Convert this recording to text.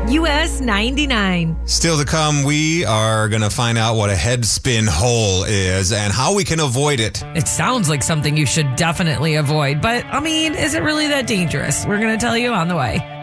US 99. Still to come, we are going to find out what a head spin hole is and how we can avoid it. It sounds like something you should definitely avoid, but I mean, is it really that dangerous? We're going to tell you on the way.